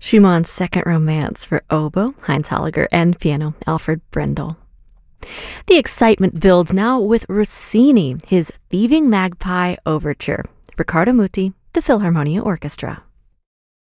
Schumann's Second Romance for oboe, Heinz Holliger, and piano, Alfred Brendel. The excitement builds now with Rossini, his Thieving Magpie Overture. Riccardo Muti, the Philharmonia Orchestra.